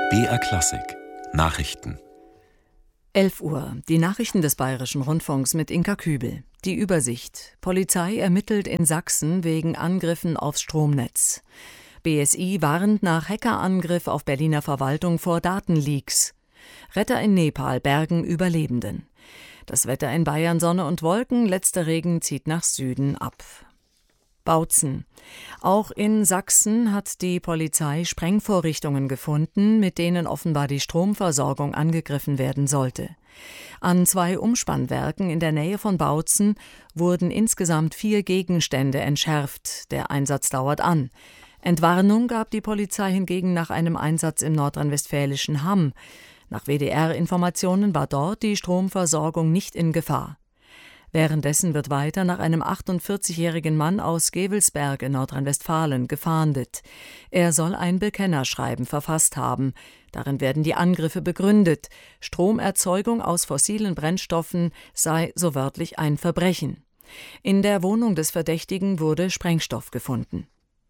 BR Klassik Nachrichten. 11 Uhr. Die Nachrichten des Bayerischen Rundfunks mit Inka Kübel. Die Übersicht. Polizei ermittelt in Sachsen wegen Angriffen aufs Stromnetz. BSI warnt nach Hackerangriff auf Berliner Verwaltung vor Datenleaks. Retter in Nepal bergen Überlebenden. Das Wetter in Bayern: Sonne und Wolken, letzter Regen zieht nach Süden ab. Bautzen. Auch in Sachsen hat die Polizei Sprengvorrichtungen gefunden, mit denen offenbar die Stromversorgung angegriffen werden sollte. An 2 Umspannwerken in der Nähe von Bautzen wurden insgesamt 4 Gegenstände entschärft. Der Einsatz dauert an. Entwarnung gab die Polizei hingegen nach einem Einsatz im nordrhein-westfälischen Hamm. Nach WDR-Informationen war dort die Stromversorgung nicht in Gefahr. Währenddessen wird weiter nach einem 48-jährigen Mann aus Gevelsberg in Nordrhein-Westfalen gefahndet. Er soll ein Bekennerschreiben verfasst haben. Darin werden die Angriffe begründet. Stromerzeugung aus fossilen Brennstoffen sei so wörtlich ein Verbrechen. In der Wohnung des Verdächtigen wurde Sprengstoff gefunden.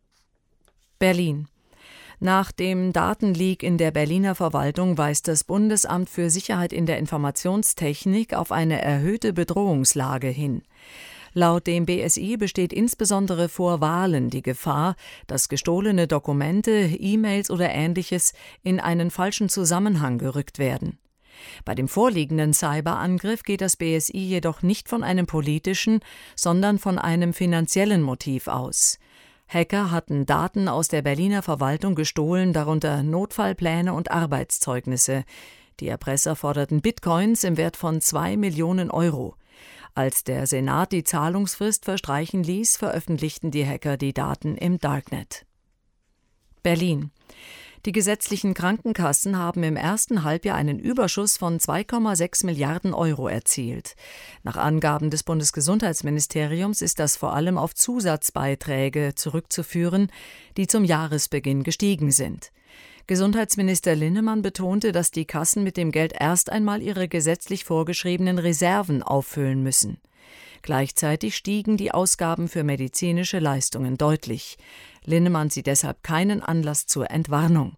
Berlin. Nach dem Datenleak in der Berliner Verwaltung weist das Bundesamt für Sicherheit in der Informationstechnik auf eine erhöhte Bedrohungslage hin. Laut dem BSI besteht insbesondere vor Wahlen die Gefahr, dass gestohlene Dokumente, E-Mails oder Ähnliches in einen falschen Zusammenhang gerückt werden. Bei dem vorliegenden Cyberangriff geht das BSI jedoch nicht von einem politischen, sondern von einem finanziellen Motiv aus. Hacker hatten Daten aus der Berliner Verwaltung gestohlen, darunter Notfallpläne und Arbeitszeugnisse. Die Erpresser forderten Bitcoins im Wert von 2 Millionen Euro. Als der Senat die Zahlungsfrist verstreichen ließ, veröffentlichten die Hacker die Daten im Darknet. Berlin. Die gesetzlichen Krankenkassen haben im ersten Halbjahr einen Überschuss von 2,6 Milliarden Euro erzielt. Nach Angaben des Bundesgesundheitsministeriums ist das vor allem auf Zusatzbeiträge zurückzuführen, die zum Jahresbeginn gestiegen sind. Gesundheitsminister Linnemann betonte, dass die Kassen mit dem Geld erst einmal ihre gesetzlich vorgeschriebenen Reserven auffüllen müssen. Gleichzeitig stiegen die Ausgaben für medizinische Leistungen deutlich. Linnemann sieht deshalb keinen Anlass zur Entwarnung.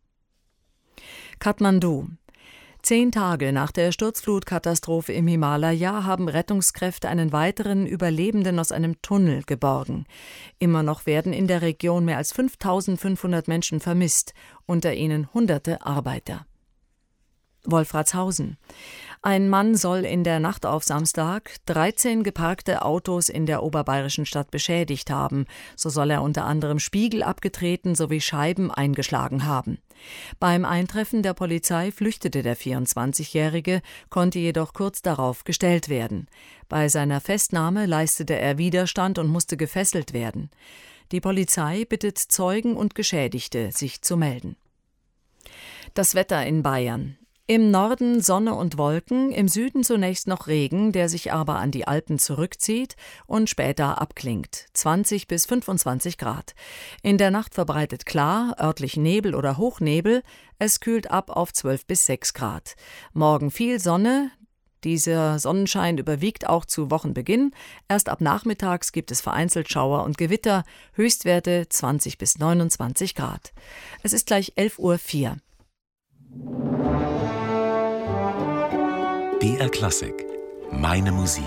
Kathmandu. 10 Tage nach der Sturzflutkatastrophe im Himalaya haben Rettungskräfte einen weiteren Überlebenden aus einem Tunnel geborgen. Immer noch werden in der Region mehr als 5.500 Menschen vermisst, unter ihnen Hunderte Arbeiter. Wolfratshausen. Ein Mann soll in der Nacht auf Samstag 13 geparkte Autos in der oberbayerischen Stadt beschädigt haben. So soll er unter anderem Spiegel abgetreten sowie Scheiben eingeschlagen haben. Beim Eintreffen der Polizei flüchtete der 24-Jährige, konnte jedoch kurz darauf gestellt werden. Bei seiner Festnahme leistete er Widerstand und musste gefesselt werden. Die Polizei bittet Zeugen und Geschädigte, sich zu melden. Das Wetter in Bayern. Im Norden Sonne und Wolken, im Süden zunächst noch Regen, der sich aber an die Alpen zurückzieht und später abklingt. 20 bis 25 Grad. In der Nacht verbreitet klar, örtlich Nebel oder Hochnebel. Es kühlt ab auf 12 bis 6 Grad. Morgen viel Sonne. Dieser Sonnenschein überwiegt auch zu Wochenbeginn. Erst ab nachmittags gibt es vereinzelt Schauer und Gewitter. Höchstwerte 20 bis 29 Grad. Es ist gleich 11:04 Uhr. BR Klassik. Meine Musik.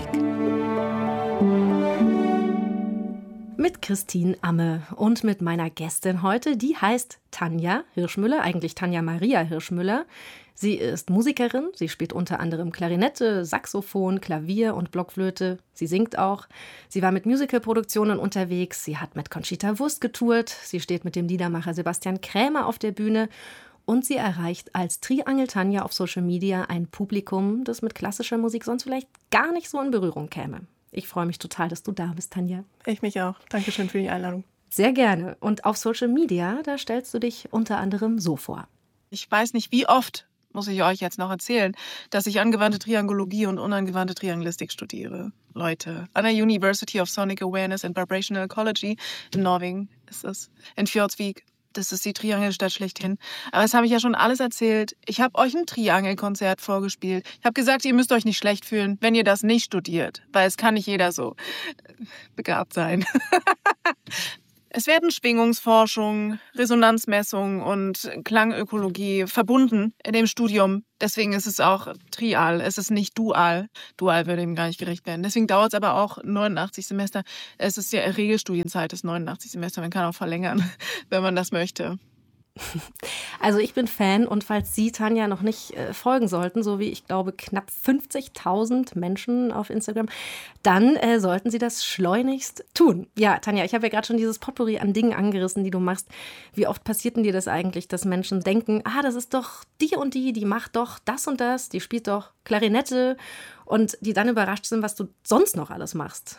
Mit Christine Amme und mit meiner Gästin heute, die heißt Tanja Hirschmüller, eigentlich Tanja Maria Hirschmüller. Sie ist Musikerin, sie spielt unter anderem Klarinette, Saxophon, Klavier und Blockflöte. Sie singt auch. Sie war mit Musicalproduktionen unterwegs, sie hat mit Conchita Wurst getourt, sie steht mit dem Liedermacher Sebastian Krämer auf der Bühne. Und sie erreicht als Triangel Tanja auf Social Media ein Publikum, das mit klassischer Musik sonst vielleicht gar nicht so in Berührung käme. Ich freue mich total, dass du da bist, Tanja. Ich mich auch. Dankeschön für die Einladung. Sehr gerne. Und auf Social Media, da stellst du dich unter anderem so vor. Ich weiß nicht, wie oft, muss ich euch jetzt noch erzählen, dass ich angewandte Triangologie und unangewandte Triangelistik studiere. Leute, an der University of Sonic Awareness and Vibrational Ecology in Norwegen ist es, in Fjordsvik. Das ist die Triangelstadt schlechthin. Aber das habe ich ja schon alles erzählt. Ich habe euch ein Triangelkonzert vorgespielt. Ich habe gesagt, ihr müsst euch nicht schlecht fühlen, wenn ihr das nicht studiert. Weil es kann nicht jeder so begabt sein. Es werden Schwingungsforschung, Resonanzmessung und Klangökologie verbunden in dem Studium. Deswegen ist es auch trial, es ist nicht dual. Dual würde ihm gar nicht gerecht werden. Deswegen dauert es aber auch 89 Semester. Es ist ja Regelstudienzeit, das 89 Semester. Man kann auch verlängern, wenn man das möchte. Also ich bin Fan und falls Sie, Tanja, noch nicht folgen sollten, so wie ich glaube knapp 50.000 Menschen auf Instagram, dann sollten Sie das schleunigst tun. Ja, Tanja, ich habe ja gerade schon dieses Potpourri an Dingen angerissen, die du machst. Wie oft passiert denn dir das eigentlich, dass Menschen denken, das ist doch die und die macht doch das und das, die spielt doch Klarinette und die dann überrascht sind, was du sonst noch alles machst?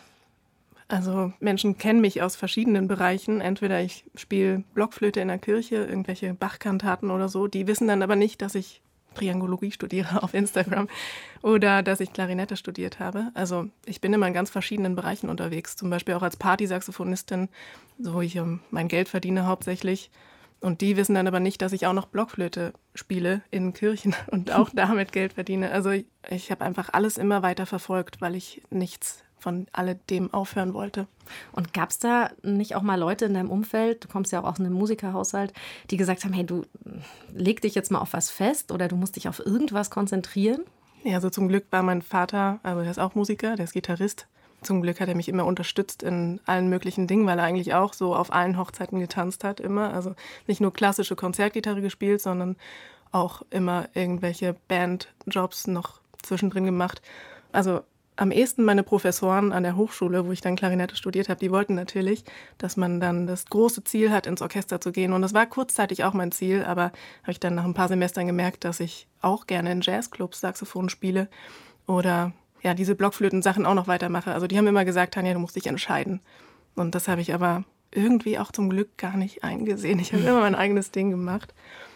Also Menschen kennen mich aus verschiedenen Bereichen. Entweder ich spiele Blockflöte in der Kirche, irgendwelche Bach-Kantaten oder so. Die wissen dann aber nicht, dass ich Triangologie studiere auf Instagram oder dass ich Klarinette studiert habe. Also ich bin immer in ganz verschiedenen Bereichen unterwegs. Zum Beispiel auch als Partysaxophonistin, wo ich mein Geld verdiene hauptsächlich. Und die wissen dann aber nicht, dass ich auch noch Blockflöte spiele in Kirchen und auch damit Geld verdiene. Also ich habe einfach alles immer weiter verfolgt, weil ich nichts von alledem aufhören wollte. Und gab es da nicht auch mal Leute in deinem Umfeld, du kommst ja auch aus einem Musikerhaushalt, die gesagt haben, hey, du leg dich jetzt mal auf was fest oder du musst dich auf irgendwas konzentrieren? Ja, also zum Glück war mein Vater, also der ist auch Musiker, der ist Gitarrist. Zum Glück hat er mich immer unterstützt in allen möglichen Dingen, weil er eigentlich auch so auf allen Hochzeiten getanzt hat immer. Also nicht nur klassische Konzertgitarre gespielt, sondern auch immer irgendwelche Bandjobs noch zwischendrin gemacht. Also am ehesten meine Professoren an der Hochschule, wo ich dann Klarinette studiert habe, die wollten natürlich, dass man dann das große Ziel hat, ins Orchester zu gehen. Und das war kurzzeitig auch mein Ziel, aber habe ich dann nach ein paar Semestern gemerkt, dass ich auch gerne in Jazzclubs Saxophon spiele oder ja, diese Blockflöten-Sachen auch noch weitermache. Also die haben immer gesagt, Tanja, du musst dich entscheiden. Und das habe ich aber irgendwie auch zum Glück gar nicht eingesehen. Ich habe immer mein eigenes Ding gemacht.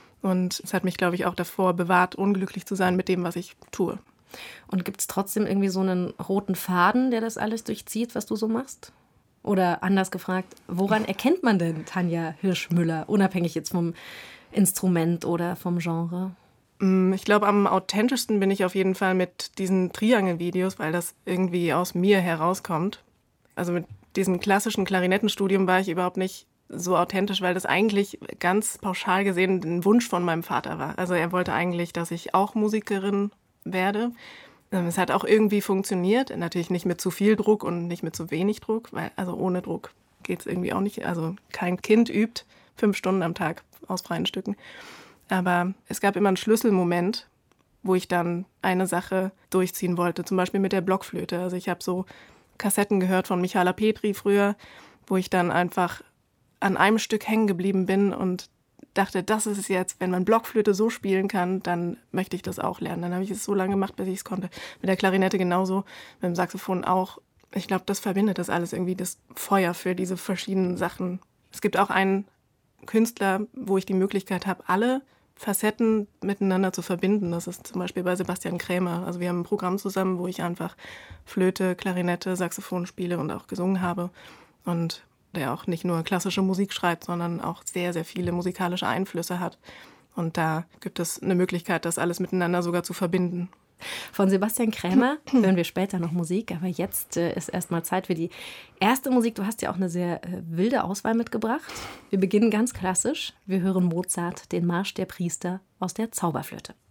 Und es hat mich, glaube ich, auch davor bewahrt, unglücklich zu sein mit dem, was ich tue. Und gibt es trotzdem irgendwie so einen roten Faden, der das alles durchzieht, was du so machst? Oder anders gefragt, woran erkennt man denn Tanja Hirschmüller, unabhängig jetzt vom Instrument oder vom Genre? Ich glaube, am authentischsten bin ich auf jeden Fall mit diesen Triangel-Videos, weil das irgendwie aus mir herauskommt. Also mit diesem klassischen Klarinettenstudium war ich überhaupt nicht so authentisch, weil das eigentlich ganz pauschal gesehen ein Wunsch von meinem Vater war. Also er wollte eigentlich, dass ich auch Musikerin werde. Es hat auch irgendwie funktioniert, natürlich nicht mit zu viel Druck und nicht mit zu wenig Druck, weil also ohne Druck geht es irgendwie auch nicht. Also kein Kind übt 5 Stunden am Tag aus freien Stücken. Aber es gab immer einen Schlüsselmoment, wo ich dann eine Sache durchziehen wollte, zum Beispiel mit der Blockflöte. Also ich habe so Kassetten gehört von Michala Petri früher, wo ich dann einfach an einem Stück hängen geblieben bin und dachte, das ist es jetzt, wenn man Blockflöte so spielen kann, dann möchte ich das auch lernen. Dann habe ich es so lange gemacht, bis ich es konnte. Mit der Klarinette genauso, mit dem Saxophon auch. Ich glaube, das verbindet das alles irgendwie, das Feuer für diese verschiedenen Sachen. Es gibt auch einen Künstler, wo ich die Möglichkeit habe, alle Facetten miteinander zu verbinden. Das ist zum Beispiel bei Sebastian Krämer. Also wir haben ein Programm zusammen, wo ich einfach Flöte, Klarinette, Saxophon spiele und auch gesungen habe. Und der auch nicht nur klassische Musik schreibt, sondern auch sehr, sehr viele musikalische Einflüsse hat. Und da gibt es eine Möglichkeit, das alles miteinander sogar zu verbinden. Von Sebastian Krämer hören wir später noch Musik, aber jetzt ist erstmal Zeit für die erste Musik. Du hast ja auch eine sehr wilde Auswahl mitgebracht. Wir beginnen ganz klassisch. Wir hören Mozart, den Marsch der Priester aus der Zauberflöte.